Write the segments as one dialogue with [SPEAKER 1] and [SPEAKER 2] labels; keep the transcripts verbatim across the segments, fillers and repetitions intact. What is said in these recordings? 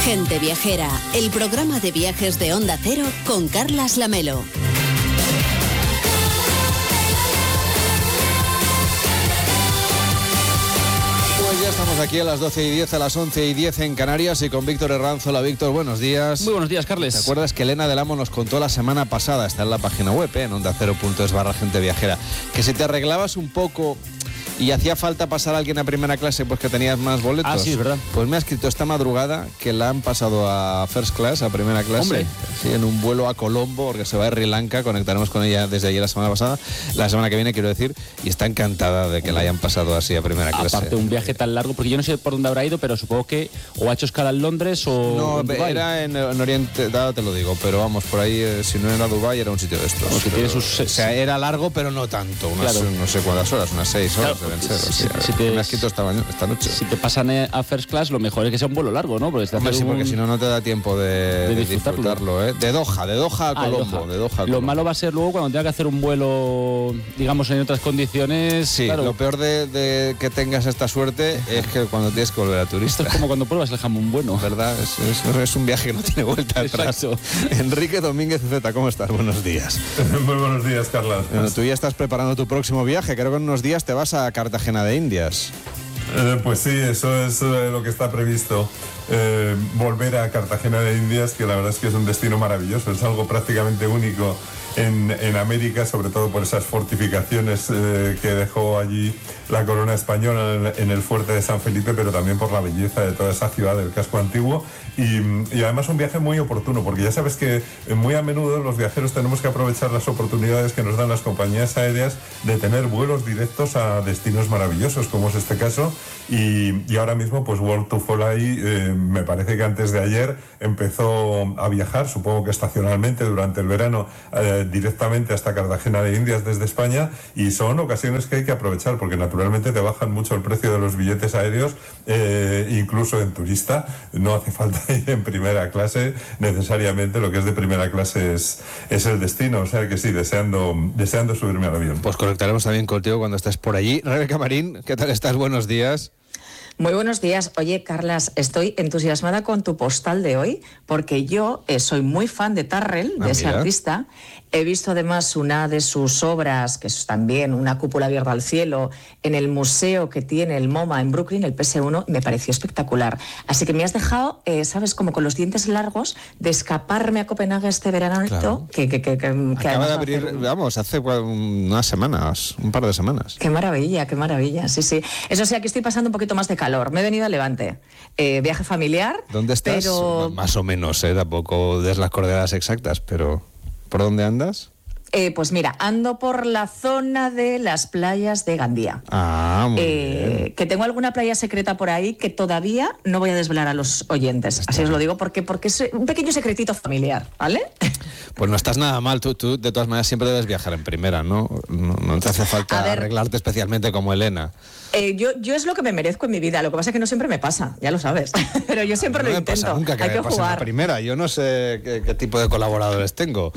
[SPEAKER 1] Gente Viajera, el programa de viajes de Onda Cero con Carlas Lamelo.
[SPEAKER 2] Pues ya estamos aquí a las doce y diez, a las once y diez en Canarias y con Víctor Herranz. Hola Víctor, buenos días.
[SPEAKER 3] Muy buenos días, Carles.
[SPEAKER 2] ¿Te acuerdas que Elena del Amo nos contó la semana pasada, está en la página web, eh, en onda cero punto es barra gente viajera, que si te arreglabas un poco y hacía falta pasar a alguien a primera clase, pues que tenías más boletos?
[SPEAKER 3] Ah, sí, es verdad.
[SPEAKER 2] Pues me ha escrito esta madrugada que la han pasado a first class, a primera clase.
[SPEAKER 3] Hombre.
[SPEAKER 2] Sí, en un vuelo a Colombo, porque se va a Sri Lanka. Conectaremos con ella desde ayer la semana pasada, la semana que viene quiero decir, y está encantada de que la hayan pasado así a primera clase.
[SPEAKER 3] Aparte, un viaje tan largo, porque yo no sé por dónde habrá ido, pero supongo que o ha hecho escala en Londres o
[SPEAKER 2] No,
[SPEAKER 3] en Dubái.
[SPEAKER 2] era en, en Oriente, dado te lo digo, pero vamos, por ahí, eh, si no era Dubái, era un sitio de estos.
[SPEAKER 3] O que tiene
[SPEAKER 2] Pero,
[SPEAKER 3] sus-
[SPEAKER 2] o sea, era largo, pero no tanto, unas,
[SPEAKER 3] Claro.
[SPEAKER 2] no sé cuántas horas, unas seis horas
[SPEAKER 3] Claro,
[SPEAKER 2] deben ser.
[SPEAKER 3] si-
[SPEAKER 2] o sea,
[SPEAKER 3] si te-
[SPEAKER 2] me ha escrito esta, mañana- esta noche.
[SPEAKER 3] Si te pasan eh, a first class, lo mejor es que sea un vuelo largo, ¿no? Porque, te
[SPEAKER 2] Hombre,
[SPEAKER 3] hace
[SPEAKER 2] sí,
[SPEAKER 3] un-
[SPEAKER 2] porque si no, no te da tiempo de,
[SPEAKER 3] de
[SPEAKER 2] de
[SPEAKER 3] disfrutarlo.
[SPEAKER 2] disfrutarlo, ¿eh? De Doha, de Doha a
[SPEAKER 3] Ah, de
[SPEAKER 2] Colombo,
[SPEAKER 3] Doha.
[SPEAKER 2] de Doha a
[SPEAKER 3] Lo
[SPEAKER 2] Colombo.
[SPEAKER 3] malo va a ser luego cuando tenga que hacer un vuelo, digamos, en otras condiciones.
[SPEAKER 2] Sí,
[SPEAKER 3] claro,
[SPEAKER 2] lo peor de, de que tengas esta suerte es que cuando tienes que volver a
[SPEAKER 3] esto
[SPEAKER 2] turista.
[SPEAKER 3] es como cuando pruebas el jamón bueno.
[SPEAKER 2] ¿Verdad? Es, es- es un viaje que no tiene vuelta atrás.
[SPEAKER 3] Exacto.
[SPEAKER 2] Enrique Domínguez Zeta, ¿cómo estás? Buenos días.
[SPEAKER 4] Muy buenos días, Carla.
[SPEAKER 2] Bueno, tú ya estás preparando tu próximo viaje. Creo que en unos días te vas a Cartagena de Indias.
[SPEAKER 4] Eh, pues sí, eso es eh, lo que está previsto. Eh, volver a Cartagena de Indias, que la verdad es que es un destino maravilloso, es algo prácticamente único en, en América, sobre todo por esas fortificaciones eh, que dejó allí la corona española en, en el fuerte de San Felipe, pero también por la belleza de toda esa ciudad del casco antiguo y, y además un viaje muy oportuno, porque ya sabes que eh, muy a menudo los viajeros tenemos que aprovechar las oportunidades que nos dan las compañías aéreas de tener vuelos directos a destinos maravillosos, como es este caso, y, y ahora mismo pues World to Fly eh, me parece que antes de ayer empezó a viajar, supongo que estacionalmente durante el verano, eh, directamente hasta Cartagena de Indias desde España, y son ocasiones que hay que aprovechar porque naturalmente te bajan mucho el precio de los billetes aéreos, eh, incluso en turista. No hace falta ir en primera clase necesariamente, lo que es de primera clase es, es el destino, o sea que sí, deseando, deseando subirme al avión.
[SPEAKER 2] Pues conectaremos también contigo cuando estés por allí. Rebeca Marín, ¿qué tal estás? Buenos días.
[SPEAKER 5] Muy buenos días. Oye, Carlas, estoy entusiasmada con tu postal de hoy porque yo eh, soy muy fan de Tarrell, de
[SPEAKER 2] Ah,
[SPEAKER 5] ese
[SPEAKER 2] mira.
[SPEAKER 5] artista. He visto además una de sus obras, que es también una cúpula abierta al cielo, en el museo que tiene el MoMA en Brooklyn, el P S uno, y me pareció espectacular. Así que me has dejado, eh, ¿sabes?, como con los dientes largos de escaparme a Copenhague este verano,
[SPEAKER 2] Claro.
[SPEAKER 5] que, que, que, que, que
[SPEAKER 2] Acaba
[SPEAKER 5] además
[SPEAKER 2] de
[SPEAKER 5] va a
[SPEAKER 2] abrir,
[SPEAKER 5] hacer un-
[SPEAKER 2] vamos, hace cua- unas semanas, un par de semanas.
[SPEAKER 5] Qué maravilla, qué maravilla, sí, sí. Eso sí, aquí estoy pasando un poquito más de calor. Me he venido a Levante. Eh, viaje familiar.
[SPEAKER 2] ¿Dónde estás?
[SPEAKER 5] Pero,
[SPEAKER 2] Más o menos, ¿eh? Tampoco des las coordenadas exactas, pero ¿por dónde andas?
[SPEAKER 5] eh, pues mira, ando por la zona de las playas de Gandía.
[SPEAKER 2] Ah, muy
[SPEAKER 5] Eh,
[SPEAKER 2] bien.
[SPEAKER 5] que tengo alguna playa secreta por ahí que todavía no voy a desvelar a los oyentes. Así os lo digo porque, porque es un pequeño secretito familiar, ¿vale?
[SPEAKER 2] Pues no estás nada mal. Tú, tú, de todas maneras, siempre debes viajar en primera, ¿no? No, no te hace falta
[SPEAKER 5] A ver.
[SPEAKER 2] arreglarte especialmente como Elena.
[SPEAKER 5] Eh, yo, yo es lo que me merezco en mi vida. Lo que pasa es que no siempre me pasa, ya lo sabes. Pero yo siempre
[SPEAKER 2] no
[SPEAKER 5] lo
[SPEAKER 2] me
[SPEAKER 5] intento.
[SPEAKER 2] pasa nunca que
[SPEAKER 5] Hay
[SPEAKER 2] me
[SPEAKER 5] que
[SPEAKER 2] pase en la
[SPEAKER 5] jugar.
[SPEAKER 2] primera. Yo no sé qué, qué tipo de colaboradores tengo.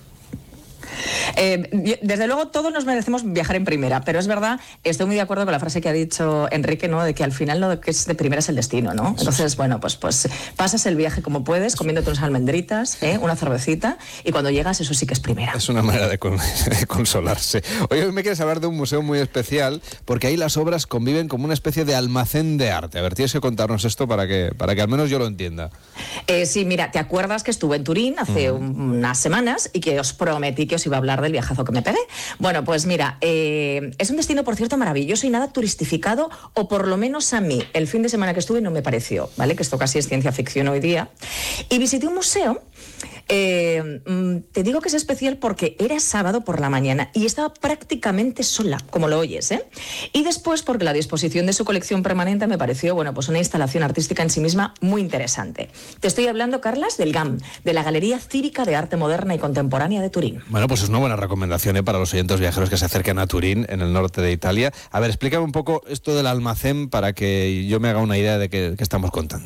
[SPEAKER 5] Eh, desde luego todos nos merecemos viajar en primera, pero es verdad, estoy muy de acuerdo con la frase que ha dicho Enrique, ¿no?, de que al final lo que es de primera es el destino, ¿no? Entonces, bueno, pues, pues pasas el viaje como puedes, comiéndote unas almendritas, ¿eh?, una cervecita, y cuando llegas eso sí que es primera.
[SPEAKER 2] Es una manera de, con- de consolarse. Hoy me quieres hablar de un museo muy especial, porque ahí las obras conviven como una especie de almacén de arte. A ver, tienes que contarnos esto para que, para que al menos yo lo entienda.
[SPEAKER 5] Eh, sí, mira, ¿te acuerdas que estuve en Turín hace un- unas semanas y que os prometí que os iba a hablar del viajazo que me pegué? Bueno, pues mira, eh, es un destino, por cierto, maravilloso y nada turistificado, o por lo menos a mí, el fin de semana que estuve no me pareció, ¿vale? Que esto casi es ciencia ficción hoy día. Y visité un museo. Eh, mm, te digo que es especial porque era sábado por la mañana y estaba prácticamente sola, como lo oyes, ¿eh? Y después porque la disposición de su colección permanente me pareció, bueno, pues una instalación artística en sí misma muy interesante. Te estoy hablando, Carlas, del G A M, de la Galería Cívica de Arte Moderna y Contemporánea de Turín.
[SPEAKER 2] Bueno, pues es una buena recomendación, ¿eh?, para los oyentes viajeros que se acerquen a Turín, en el norte de Italia. A ver, explícame un poco esto del almacén para que yo me haga una idea de qué, qué estamos contando.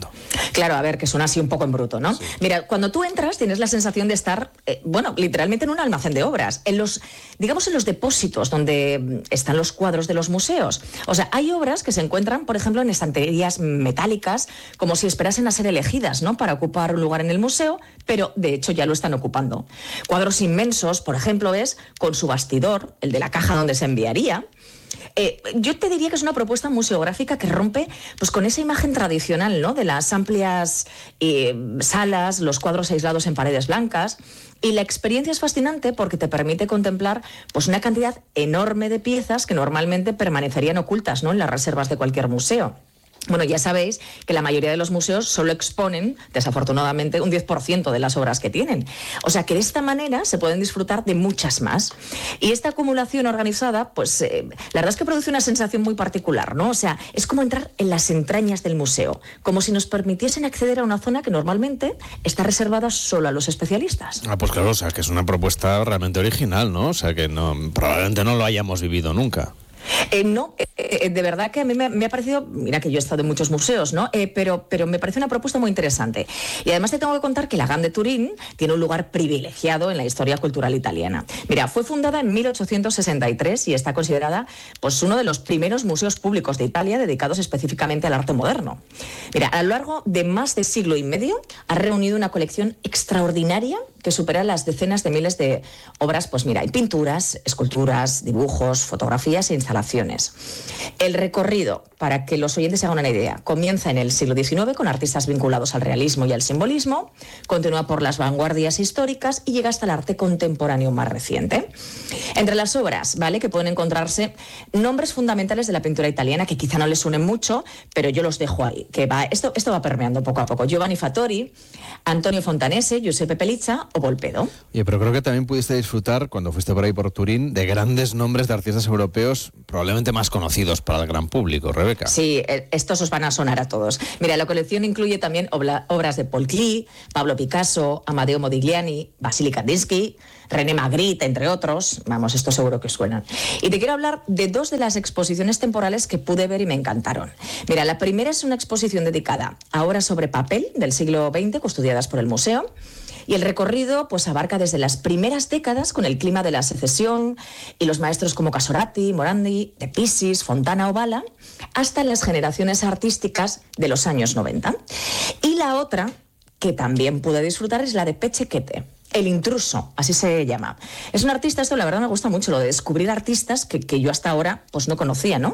[SPEAKER 5] Claro, a ver, que suena así un poco en bruto, ¿no? Sí. Mira, cuando tú entras tienes la sensación de estar, eh, bueno, literalmente en un almacén de obras, en los, digamos, en los depósitos donde están los cuadros de los museos. O sea, hay obras que se encuentran, por ejemplo, en estanterías metálicas, como si esperasen a ser elegidas, ¿no?, para ocupar un lugar en el museo, pero de hecho ya lo están ocupando. Cuadros inmensos, por ejemplo, es con su bastidor, el de la caja donde se enviaría. Eh, yo te diría que es una propuesta museográfica que rompe pues con esa imagen tradicional, ¿no?, de las amplias eh, salas, los cuadros aislados en paredes blancas. Y la experiencia es fascinante porque te permite contemplar pues una cantidad enorme de piezas que normalmente permanecerían ocultas, ¿no?, en las reservas de cualquier museo. Bueno, ya sabéis que la mayoría de los museos solo exponen, desafortunadamente, un diez por ciento de las obras que tienen. O sea que de esta manera se pueden disfrutar de muchas más. Y esta acumulación organizada, pues eh, la verdad es que produce una sensación muy particular, ¿no? O sea, es como entrar en las entrañas del museo, como si nos permitiesen acceder a una zona que normalmente está reservada solo a los especialistas.
[SPEAKER 2] Ah, pues claro, o sea, que es una propuesta realmente original, ¿no? O sea, que no, probablemente no lo hayamos vivido nunca.
[SPEAKER 5] Eh, no, eh, de verdad que a mí me, me ha parecido, mira que yo he estado en muchos museos, ¿no? Eh, pero, pero me parece una propuesta muy interesante. Y además te tengo que contar que la GAN de Turín tiene un lugar privilegiado en la historia cultural italiana. Mira, fue fundada en mil ochocientos sesenta y tres y está considerada pues uno de los primeros museos públicos de Italia dedicados específicamente al arte moderno. Mira, a lo largo de más de siglo y medio ha reunido una colección extraordinaria que supera las decenas de miles de obras, pues mira, hay pinturas, esculturas, dibujos, fotografías e instalaciones. El recorrido, para que los oyentes se hagan una idea, comienza en el siglo diecinueve con artistas vinculados al realismo y al simbolismo, continúa por las vanguardias históricas y llega hasta el arte contemporáneo más reciente. Entre las obras, ¿vale?, que pueden encontrarse nombres fundamentales de la pintura italiana que quizá no les suenen mucho, pero yo los dejo ahí, que va, esto, esto va permeando poco a poco. Giovanni Fattori, Antonio Fontanese, Giuseppe Pelliccia o Volpedo.
[SPEAKER 2] Oye, pero creo que también pudiste disfrutar, cuando fuiste por ahí por Turín, de grandes nombres de artistas europeos probablemente más conocidos para el gran público, Rebeca.
[SPEAKER 5] Sí, estos os van a sonar a todos. Mira, la colección incluye también obla, obras de Paul Klee, Pablo Picasso, Amadeo Modigliani, Vasily Kandinsky, René Magritte, entre otros. Vamos, esto seguro que os suenan. Y te quiero hablar de dos de las exposiciones temporales que pude ver y me encantaron. Mira, la primera es una exposición dedicada a obras sobre papel del siglo veinte, custodiadas por el museo. Y el recorrido pues abarca desde las primeras décadas con el clima de la secesión y los maestros como Casorati, Morandi, De Pisis, Fontana o Bala, hasta las generaciones artísticas de los años noventa. Y la otra, que también pude disfrutar, es la de Pecekete, El Intruso, así se llama. Es un artista, esto la verdad me gusta mucho, lo de descubrir artistas que, que yo hasta ahora pues no conocía, ¿no?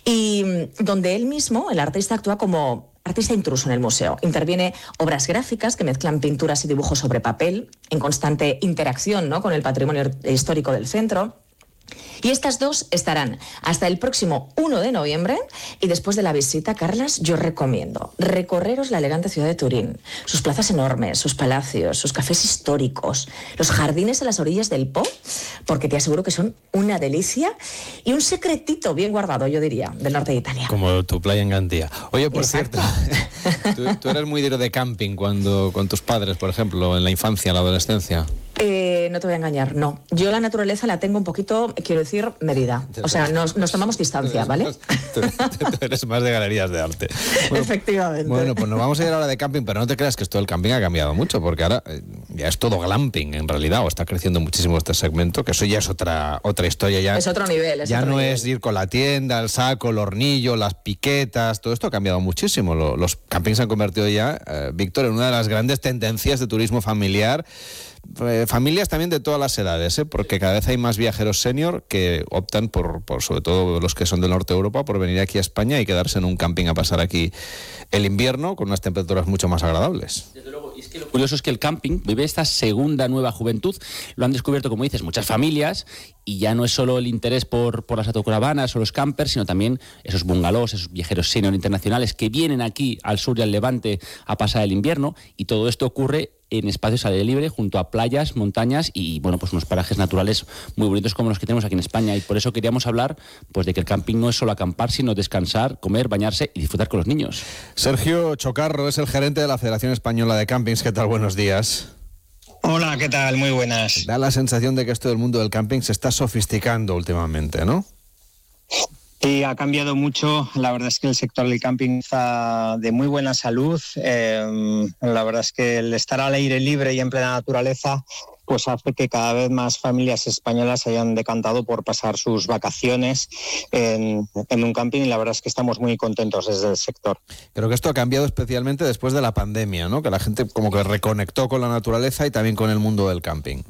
[SPEAKER 5] Y donde él mismo, el artista, actúa como artista intruso en el museo. Interviene obras gráficas que mezclan pinturas y dibujos sobre papel, en constante interacción, ¿no?, con el patrimonio histórico del centro. Y estas dos estarán hasta el próximo uno de noviembre y después de la visita, Carlas, yo recomiendo recorreros la elegante ciudad de Turín, sus plazas enormes, sus palacios, sus cafés históricos, los jardines a las orillas del Po, porque te aseguro que son una delicia y un secretito bien guardado, yo diría, del norte de Italia.
[SPEAKER 2] Como tu playa en Gandía. Oye, por
[SPEAKER 5] Exacto.
[SPEAKER 2] cierto, ¿tú, tú eres muy de ir de camping cuando con tus padres, por ejemplo, en la infancia, en la adolescencia?
[SPEAKER 5] Eh, no te voy a engañar, no. Yo la naturaleza la tengo un poquito, quiero decir, medida. O sea, nos, nos tomamos distancia, ¿vale?
[SPEAKER 2] Tú, tú eres más de galerías de arte. Bueno,
[SPEAKER 5] efectivamente.
[SPEAKER 2] Bueno, pues nos vamos a ir ahora de camping, pero no te creas que esto del camping ha cambiado mucho, porque ahora eh, ya es todo glamping, en realidad, o está creciendo muchísimo este segmento, que eso ya es otra otra historia. Ya,
[SPEAKER 5] es otro nivel. Es
[SPEAKER 2] ya
[SPEAKER 5] otro
[SPEAKER 2] no
[SPEAKER 5] nivel.
[SPEAKER 2] es ir con la tienda, el saco, el hornillo, las piquetas, todo esto ha cambiado muchísimo. Lo, los campings se han convertido ya, eh, Víctor, en una de las grandes tendencias de turismo familiar. Eh, familias también de todas las edades, ¿eh? Porque cada vez hay más viajeros senior que optan por, por, sobre todo los que son del norte de Europa, por venir aquí a España y quedarse en un camping a pasar aquí el invierno con unas temperaturas mucho más agradables.
[SPEAKER 3] Desde luego, y es que lo curioso es que el camping vive esta segunda nueva juventud. Lo han descubierto, como dices, muchas familias, y ya no es solo el interés por, por las autocaravanas o los campers, sino también esos bungalows, esos viajeros senior internacionales que vienen aquí al sur y al levante a pasar el invierno, y todo esto ocurre en espacios al aire libre, junto a playas, montañas y, bueno, pues unos parajes naturales muy bonitos como los que tenemos aquí en España. Y por eso queríamos hablar pues de que el camping no es solo acampar, sino descansar, comer, bañarse y disfrutar con los niños.
[SPEAKER 2] Sergio Chocarro es el gerente de la Federación Española de Campings. ¿Qué tal? Buenos días.
[SPEAKER 6] Hola, ¿qué tal? Muy buenas.
[SPEAKER 2] Da la sensación de que esto del mundo del camping se está sofisticando últimamente, ¿no?
[SPEAKER 6] Sí, ha cambiado mucho. La verdad es que el sector del camping está de muy buena salud. Eh, la verdad es que el estar al aire libre y en plena naturaleza pues hace que cada vez más familias españolas se hayan decantado por pasar sus vacaciones en, en un camping, y la verdad es que estamos muy contentos desde el sector.
[SPEAKER 2] Creo que esto ha cambiado especialmente después de la pandemia, ¿no? Que la gente como que reconectó con la naturaleza y también con el mundo del camping.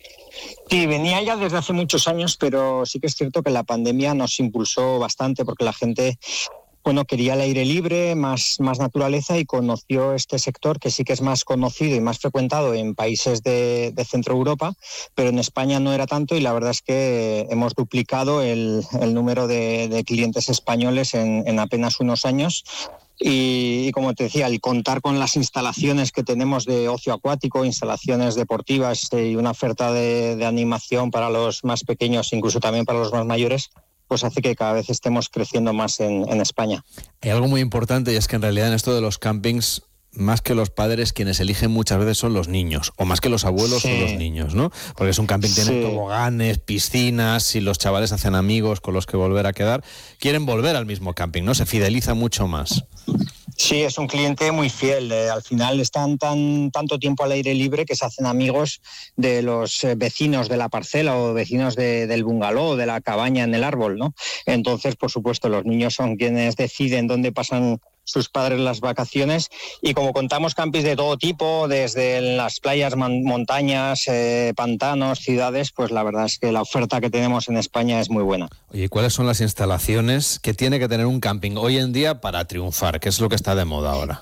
[SPEAKER 6] Sí, venía ya desde hace muchos años, pero sí que es cierto que la pandemia nos impulsó bastante porque la gente, bueno, quería el aire libre, más, más naturaleza, y conoció este sector que sí que es más conocido y más frecuentado en países de, de Centro Europa, pero en España no era tanto, y la verdad es que hemos duplicado el, el número de, de clientes españoles en, en apenas unos años. Y, y como te decía, el contar con las instalaciones que tenemos de ocio acuático, instalaciones deportivas y una oferta de, de animación para los más pequeños, incluso también para los más mayores, pues hace que cada vez estemos creciendo más en, en España.
[SPEAKER 2] Hay algo muy importante, y es que en realidad en esto de los campings, más que los padres, quienes eligen muchas veces son los niños, o más que los abuelos sí. son los niños, ¿no? Porque es un camping, tiene sí. toboganes, piscinas, y los chavales hacen amigos con los que volver a quedar, quieren volver al mismo camping, ¿no? Se fideliza mucho más.
[SPEAKER 6] Sí, es un cliente muy fiel. Eh, al final están tan tanto tiempo al aire libre que se hacen amigos de los eh, vecinos de la parcela o vecinos de, del bungalow, de la cabaña en el árbol, ¿no? Entonces, por supuesto, los niños son quienes deciden dónde pasan sus padres las vacaciones, y como contamos campings de todo tipo, desde las playas, man, montañas, eh, pantanos, ciudades, pues la verdad es que la oferta que tenemos en España es muy buena.
[SPEAKER 2] Oye, ¿cuáles son las instalaciones que tiene que tener un camping hoy en día para triunfar? ¿Qué es lo que está de moda ahora?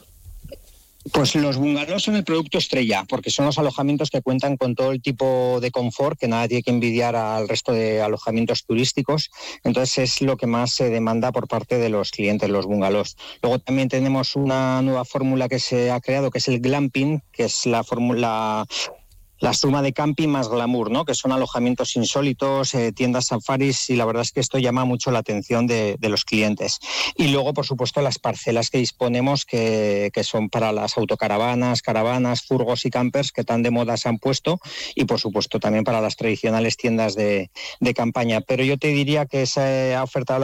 [SPEAKER 6] Pues los bungalows son el producto estrella, porque son los alojamientos que cuentan con todo el tipo de confort que nada tiene que envidiar al resto de alojamientos turísticos. Entonces es lo que más se demanda por parte de los clientes, los bungalows. Luego también tenemos una nueva fórmula que se ha creado, que es el glamping, que es la fórmula... la suma de camping más glamour, ¿no? Que son alojamientos insólitos, eh, tiendas safaris, y la verdad es que esto llama mucho la atención de, de los clientes. Y luego, por supuesto, las parcelas que disponemos, que, que son para las autocaravanas, caravanas, furgos y campers que tan de moda se han puesto, y por supuesto también para las tradicionales tiendas de, de campaña. Pero yo te diría que esa oferta de